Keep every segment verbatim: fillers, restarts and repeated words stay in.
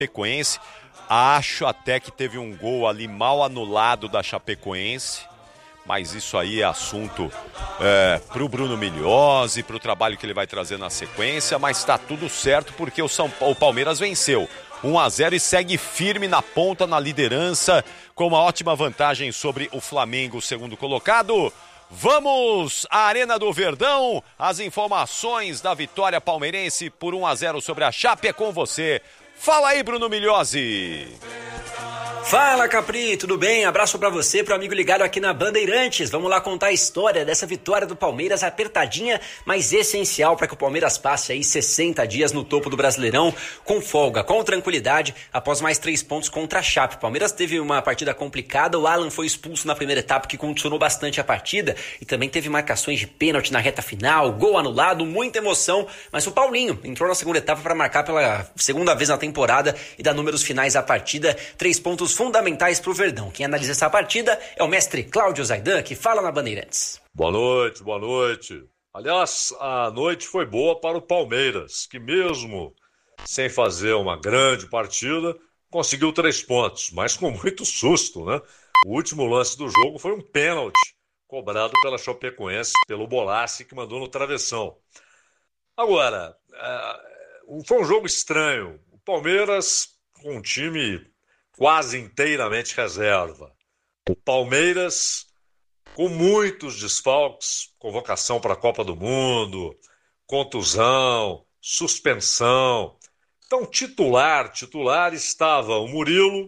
Chapecoense. Acho até que teve um gol ali mal anulado da Chapecoense, mas isso aí é assunto é, para o Bruno Migliozzi, para o trabalho que ele vai trazer na sequência, mas está tudo certo porque o, São, o Palmeiras venceu um a zero e segue firme na ponta, na liderança, com uma ótima vantagem sobre o Flamengo, o segundo colocado. Vamos à Arena do Verdão, as informações da vitória palmeirense por um a zero sobre a Chape é com você. Fala aí, Bruno Migliozzi. Fala, Capri, tudo bem? Abraço pra você, pro amigo ligado aqui na Bandeirantes. Vamos lá contar a história dessa vitória do Palmeiras, apertadinha, mas essencial para que o Palmeiras passe aí sessenta dias no topo do Brasileirão, com folga, com tranquilidade, após mais três pontos contra a Chape. O Palmeiras teve uma partida complicada, o Alan foi expulso na primeira etapa, que condicionou bastante a partida, e também teve marcações de pênalti na reta final, gol anulado, muita emoção, mas o Paulinho entrou na segunda etapa para marcar pela segunda vez na temporada e dar números finais à partida, três pontos fundamentais para o Verdão. Quem analisa essa partida é o mestre Cláudio Zaidan, que fala na Bandeirantes. Boa noite, boa noite. Aliás, a noite foi boa para o Palmeiras, que mesmo sem fazer uma grande partida, conseguiu três pontos, mas com muito susto, né? O último lance do jogo foi um pênalti cobrado pela Chapecoense, pelo Bolassi, que mandou no travessão. Agora, foi um jogo estranho. O Palmeiras com um time quase inteiramente reserva. O Palmeiras com muitos desfalques, convocação para a Copa do Mundo, contusão, suspensão. Então, titular, titular estava o Murilo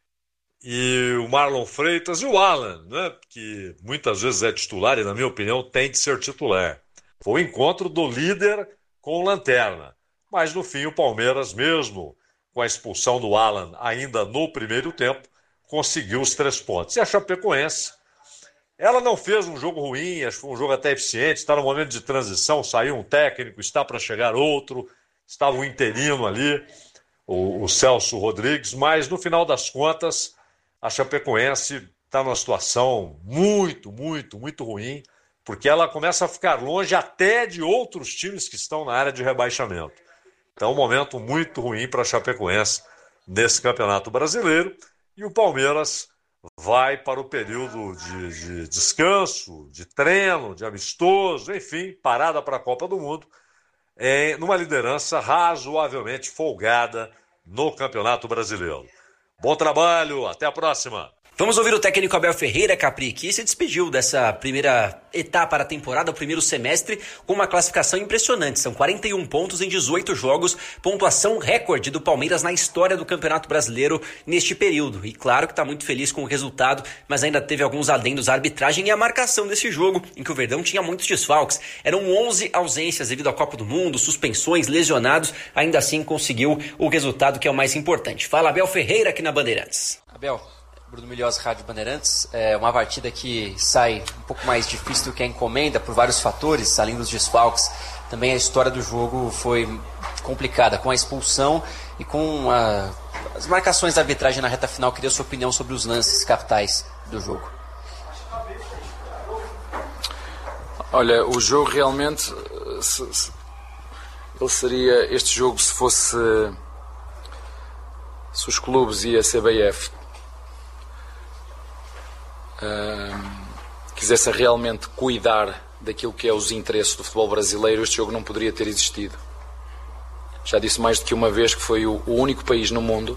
e o Marlon Freitas e o Alan, né, que muitas vezes é titular e, na minha opinião, tem de ser titular. Foi o encontro do líder com o Lanterna. Mas, no fim, o Palmeiras, mesmo com a expulsão do Alan ainda no primeiro tempo, conseguiu os três pontos. E a Chapecoense, ela não fez um jogo ruim, acho que foi um jogo até eficiente, está no momento de transição, saiu um técnico, está para chegar outro, estava um interino ali, o, o Celso Rodrigues, mas no final das contas, a Chapecoense está numa situação muito, muito, muito ruim, porque ela começa a ficar longe até de outros times que estão na área de rebaixamento. Então, um momento muito ruim para a Chapecoense nesse Campeonato Brasileiro. E o Palmeiras vai para o período de, de descanso, de treino, de amistoso, enfim, parada para a Copa do Mundo, em, numa liderança razoavelmente folgada no Campeonato Brasileiro. Bom trabalho, até a próxima! Vamos ouvir o técnico Abel Ferreira, Capri, que se despediu dessa primeira etapa da temporada, o primeiro semestre, com uma classificação impressionante. São quarenta e um pontos em dezoito jogos, pontuação recorde do Palmeiras na história do Campeonato Brasileiro neste período. E claro que está muito feliz com o resultado, mas ainda teve alguns adendos à arbitragem e à marcação desse jogo, em que o Verdão tinha muitos desfalques. Eram onze ausências devido à Copa do Mundo, suspensões, lesionados, ainda assim conseguiu o resultado que é o mais importante. Fala Abel Ferreira aqui na Bandeirantes. Abel, Bruno Migliozzi, Rádio Bandeirantes, é uma partida que sai um pouco mais difícil do que a encomenda por vários fatores, além dos desfalques. Também a história do jogo foi complicada, com a expulsão e com a, as marcações da arbitragem na reta final. Queria a sua opinião sobre os lances capitais do jogo. Olha, o jogo realmente, se, se, ele seria, este jogo se fosse, se os clubes e a C B F Uh, quisessem realmente cuidar daquilo que é os interesses do futebol brasileiro, este jogo não poderia ter existido. Já disse mais do que uma vez que foi o, o único país no mundo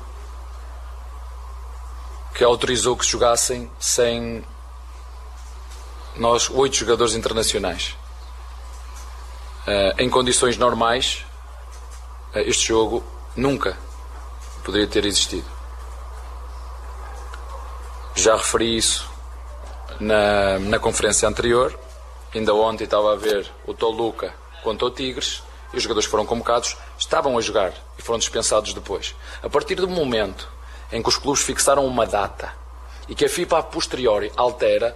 que autorizou que jogassem sem nós oito jogadores internacionais. Uh, em condições normais, uh, este jogo nunca poderia ter existido. Já referi isso Na, na conferência anterior. Ainda ontem estava a ver o Toluca contra o Tigres e os jogadores foram convocados, estavam a jogar e foram dispensados depois. A partir do momento em que os clubes fixaram uma data e que a FIFA a posteriori altera,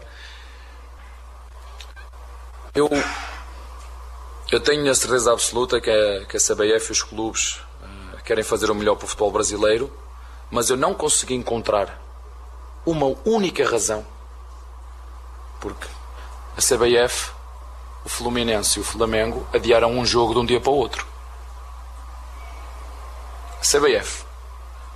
eu, eu tenho a certeza absoluta que a, que a C B F e os clubes uh, querem fazer o melhor para o futebol brasileiro, mas eu não consegui encontrar uma única razão porque a C B F, o Fluminense e o Flamengo adiaram um jogo de um dia para o outro. A C B F